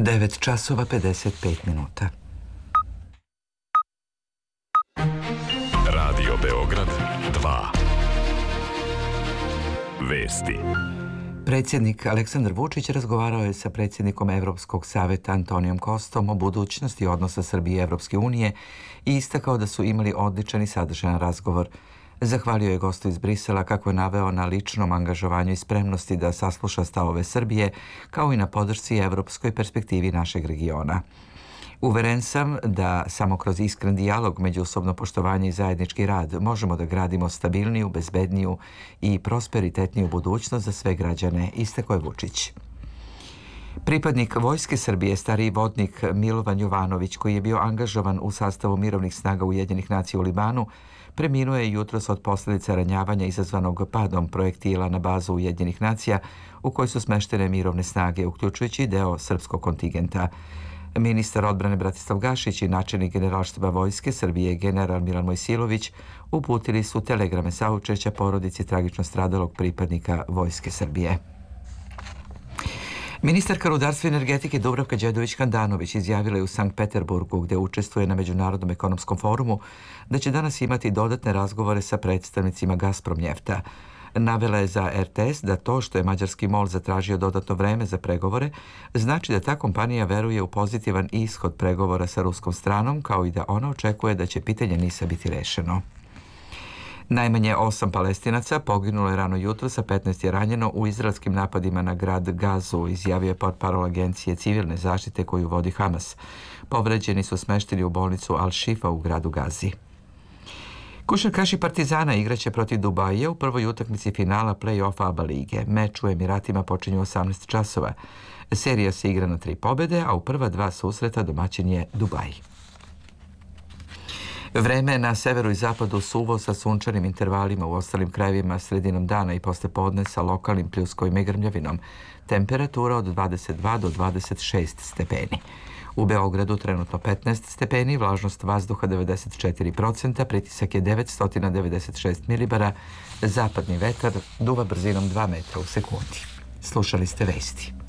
9 časova 55 minuta. Radio Beograd 2. Vesti. Predsjednik Aleksandar Vučić razgovarao je sa predsjednikom Evropskog saveta Antonijom Kostom o budućnosti odnosa Srbije i Evropske unije i istakao da su imali odličan i sadržajan razgovor. Zahvalio je gostu iz Brisela kako je naveo na ličnom angažovanju i spremnosti da sasluša stavove Srbije, kao i na podršci evropskoj perspektivi našeg regiona. Uveren sam da samo kroz iskren dijalog, međusobno poštovanje i zajednički rad možemo da gradimo stabilniju, bezbedniju i prosperitetniju budućnost za sve građane, istakao je Vučić. Pripadnik Vojske Srbije, stariji vodnik Milovan Jovanović, koji je bio angažovan u sastavu mirovnih snaga Ujedinjenih nacija u Libanu, preminuo je jutros od posljedica ranjavanja izazvanog padom projektila na bazu Ujedinjenih nacija u kojoj su smeštene mirovne snage, uključujući deo srpskog kontingenta. Ministar odbrane Bratislav Gašić i načelnik Generalštaba Vojske Srbije general Milan Mojsilović uputili su telegrame saučešća porodici tragično stradalog pripadnika Vojske Srbije. Ministarka rudarstva i energetike Dubravka Đedović-Handanović izjavila je u Sankt Peterburgu, gdje učestvuje na Međunarodnom ekonomskom forumu, da će danas imati dodatne razgovore sa predstavnicima Gazpromnjefta. Navela je za RTS da to što je mađarski MOL zatražio dodatno vreme za pregovore znači da ta kompanija veruje u pozitivan ishod pregovora sa ruskom stranom, kao i da ona očekuje da će pitanje NIS-a biti rešeno. Najmanje 8 Palestinaca poginulo je rano jutro, sa 15 je ranjeno u izraelskim napadima na grad Gazu, izjavio je portparol agencije civilne zaštite koju vodi Hamas. Povređeni su smešteni u bolnicu Al-Shifa u gradu Gazi. Košarkaši Partizana igraće protiv Dubaija u prvoj utakmici finala play-offa ABA lige. Meč u Emiratima počinje u 18 časova. Serija se igra na 3 pobjede, a u prva 2 susreta domaćin je Dubaj. Vreme na severu i zapadu suvo sa sunčanim intervalima, u ostalim krajevima sredinom dana i posle podne sa lokalnim pljuskovima i grmljavinom. Temperatura od 22 do 26 stepeni. U Beogradu trenutno 15 stepeni, vlažnost vazduha 94%, pritisak je 996 milibara, zapadni vetar duva brzinom 2 metra u sekundi. Slušali ste vesti.